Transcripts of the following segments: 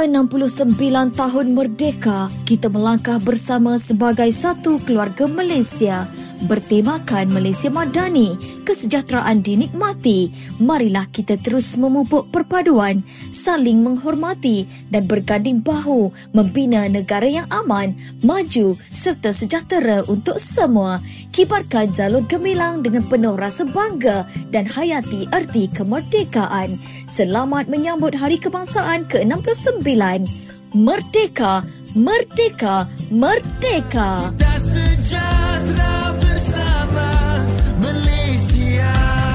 69 tahun merdeka, kita melangkah bersama sebagai satu keluarga Malaysia. Bertemakan Malaysia Madani, kesejahteraan dinikmati. Marilah kita terus memupuk perpaduan, saling menghormati dan berganding bahu membina negara yang aman, maju serta sejahtera untuk semua. Kibarkan jalur gemilang dengan penuh rasa bangga dan hayati erti kemerdekaan. Selamat menyambut Hari Kebangsaan ke-69. Merdeka, merdeka, merdeka. Kita sejahtera bersama Malaysia.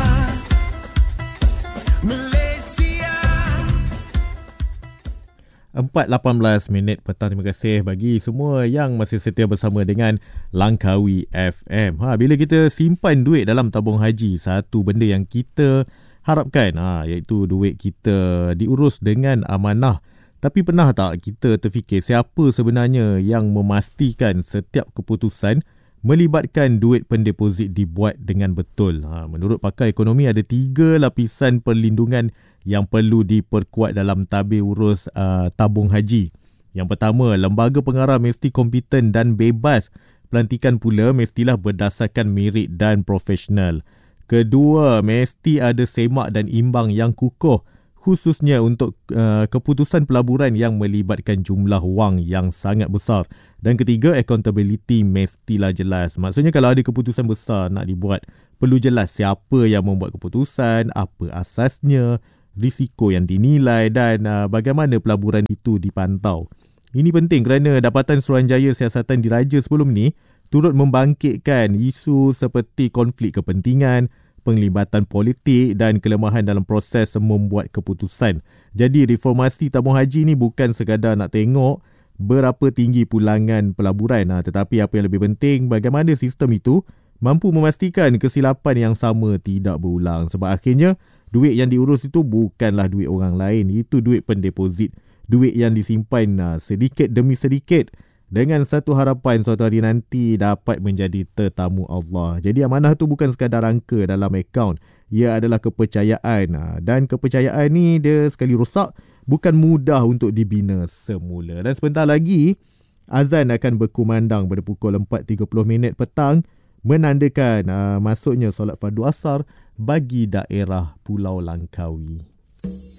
Malaysia. 4.18 petang. Terima kasih bagi semua yang masih setia bersama dengan Langkawi FM. Bila kita simpan duit dalam tabung haji, satu benda yang kita harapkan iaitu duit kita diurus dengan amanah. Tapi pernah tak kita terfikir siapa sebenarnya yang memastikan setiap keputusan melibatkan duit pendeposit dibuat dengan betul? Menurut pakar ekonomi, ada 3 lapisan perlindungan yang perlu diperkuat dalam tabir urus tabung haji. Yang pertama, lembaga pengarah mesti kompeten dan bebas. Pelantikan pula mestilah berdasarkan merit dan profesional. Kedua, mesti ada semak dan imbang yang kukuh, khususnya untuk keputusan pelaburan yang melibatkan jumlah wang yang sangat besar. Dan ketiga, accountability mestilah jelas. Maksudnya kalau ada keputusan besar nak dibuat, perlu jelas siapa yang membuat keputusan, apa asasnya, risiko yang dinilai dan bagaimana pelaburan itu dipantau. Ini penting kerana Dapatan Suruhanjaya Siasatan Diraja sebelum ni turut membangkitkan isu seperti konflik kepentingan, penglibatan politik dan kelemahan dalam proses membuat keputusan. Jadi reformasi tabung haji ni bukan sekadar nak tengok berapa tinggi pulangan pelaburan, tetapi apa yang lebih penting, bagaimana sistem itu mampu memastikan kesilapan yang sama tidak berulang. Sebab akhirnya duit yang diurus itu bukanlah duit orang lain, itu duit pendeposit, duit yang disimpan sedikit demi sedikit dengan satu harapan suatu hari nanti dapat menjadi tetamu Allah. Jadi amanah tu bukan sekadar angka dalam akaun, ia adalah kepercayaan. Dan kepercayaan ni dia sekali rosak, bukan mudah untuk dibina semula. Dan sebentar lagi azan akan berkumandang pada pukul 4.30 petang, menandakan masuknya solat fardu asar bagi daerah Pulau Langkawi.